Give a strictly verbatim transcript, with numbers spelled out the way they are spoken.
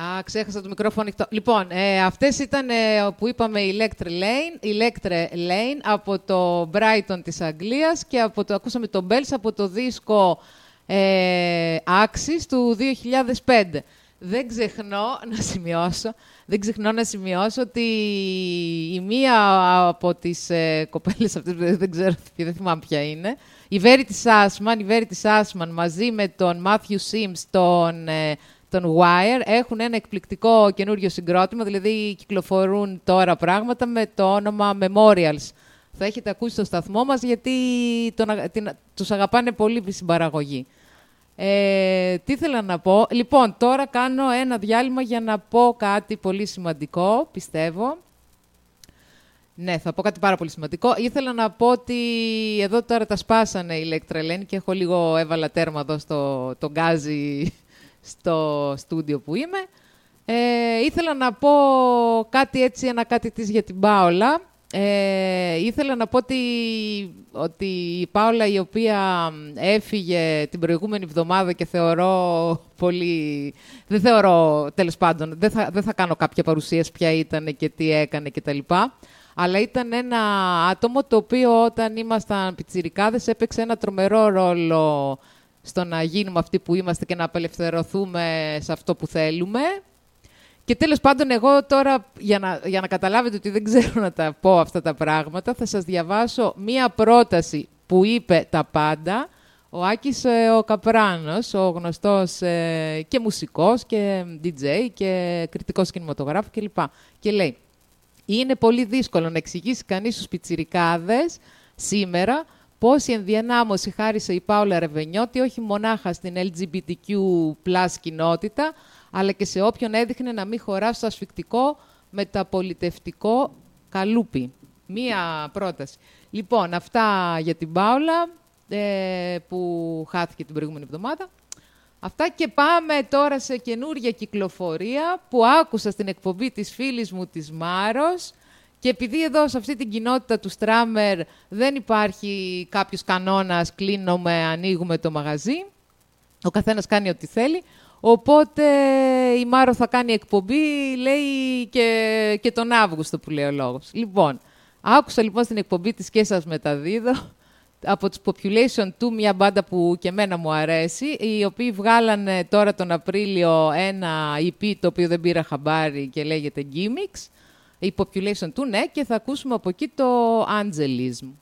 Α, ξέχασα το μικρόφωνο ανοιχτό. Λοιπόν, ε, αυτές ήταν ε, που είπαμε η Electre Lane, Electre Lane από το Brighton της Αγγλίας και από το, ακούσαμε το Bells από το δίσκο ε, Axis του δύο χιλιάδες πέντε. Δεν ξεχνώ να σημειώσω, δεν ξεχνώ να σημειώσω ότι η μία από τις ε, κοπέλες αυτές, δεν ξέρω, δεν θυμάμαι ποια είναι, η Verity Sussman, η Verity Sussman μαζί με τον Matthew Sims, τον... Ε, τον Wire, έχουν ένα εκπληκτικό καινούριο συγκρότημα, δηλαδή κυκλοφορούν τώρα πράγματα με το όνομα Memorials. Θα έχετε ακούσει στο σταθμό μας, γιατί τον, την, τους αγαπάνε πολύ στην παραγωγή. Ε, τι ήθελα να πω. Λοιπόν, τώρα κάνω ένα διάλειμμα για να πω κάτι πολύ σημαντικό, πιστεύω. Ναι, θα πω κάτι πάρα πολύ σημαντικό. Ήθελα να πω ότι εδώ τώρα τα σπάσανε οι Electre Lane και έχω λίγο έβαλα τέρμα εδώ στο το γκάζι στο στούντιο που είμαι. Ε, ήθελα να πω κάτι έτσι, ένα κάτι της για την Πάολα. Ε, ήθελα να πω ότι, ότι η Πάολα, η οποία έφυγε την προηγούμενη εβδομάδα και θεωρώ πολύ... Δεν θεωρώ, τέλος πάντων, δεν θα, δεν θα κάνω κάποια παρουσίαση ποια ήταν και τι έκανε κτλ. Αλλά ήταν ένα άτομο το οποίο όταν ήμασταν πιτσιρικάδες έπαιξε ένα τρομερό ρόλο στο να γίνουμε αυτοί που είμαστε και να απελευθερωθούμε σε αυτό που θέλουμε. Και τέλος πάντων, εγώ τώρα, για να, για να καταλάβετε ότι δεν ξέρω να τα πω αυτά τα πράγματα, θα σας διαβάσω μία πρόταση που είπε τα πάντα ο Άκης ε, ο Καπράνος, ο γνωστός ε, και μουσικός και ντι τζέι και κριτικός κινηματογράφου κλπ. Και λέει, είναι πολύ δύσκολο να εξηγήσει κανείς στους πιτσιρικάδες σήμερα πόση ενδιανάμωση χάρισε η Πάολα Ρεβενιώτη όχι μονάχα στην ελ τζι μπι τι κιου πλας κοινότητα, αλλά και σε όποιον έδειχνε να μην χωρά στο ασφυκτικό μεταπολιτευτικό καλούπι. Μία πρόταση. Λοιπόν, αυτά για την Πάολα, ε, που χάθηκε την προηγούμενη εβδομάδα. Αυτά και πάμε τώρα σε καινούργια κυκλοφορία που άκουσα στην εκπομπή της φίλης μου της Μάρος. Και επειδή εδώ σε αυτή την κοινότητα του Στράμερ δεν υπάρχει κάποιος κανόνας, κλείνουμε, ανοίγουμε το μαγαζί, ο καθένας κάνει ό,τι θέλει, οπότε η Μάρο θα κάνει εκπομπή, λέει, και, και τον Αύγουστο που λέει ο λόγος. Λοιπόν, άκουσα λοιπόν στην εκπομπή της και σας μεταδίδω από τους Population δύο, μια μπάντα που και εμένα μου αρέσει, οι οποίοι βγάλανε τώρα τον Απρίλιο ένα ι πι το οποίο δεν πήρα χαμπάρι και λέγεται Gimmicks. Η Population δύο, ναι, και θα ακούσουμε από εκεί το Angelism.